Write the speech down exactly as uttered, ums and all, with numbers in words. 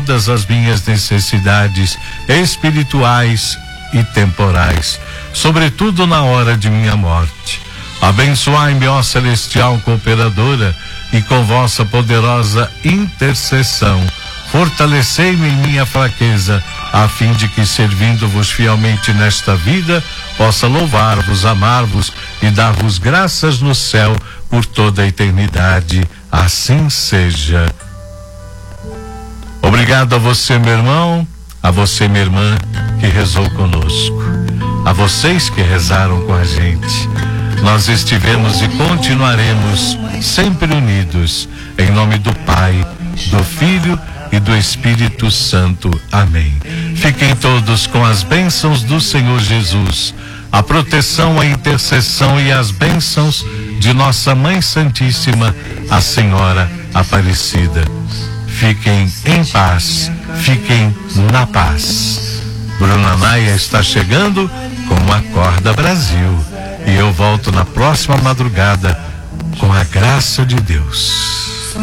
todas as minhas necessidades espirituais e temporais, sobretudo na hora de minha morte. Abençoai-me, ó celestial cooperadora, e com vossa poderosa intercessão, fortalecei-me em minha fraqueza, a fim de que, servindo-vos fielmente nesta vida, possa louvar-vos, amar-vos e dar-vos graças no céu por toda a eternidade. Assim seja. Obrigado a você, meu irmão, a você, minha irmã, que rezou conosco, a vocês que rezaram com a gente. Nós estivemos e continuaremos sempre unidos, em nome do Pai, do Filho e do Espírito Santo. Amém. Fiquem todos com as bênçãos do Senhor Jesus, a proteção, a intercessão e as bênçãos de nossa Mãe Santíssima, a Senhora Aparecida. Fiquem em paz, fiquem na paz. Bruna Maia está chegando com Acorda Brasil. E eu volto na próxima madrugada com a graça de Deus.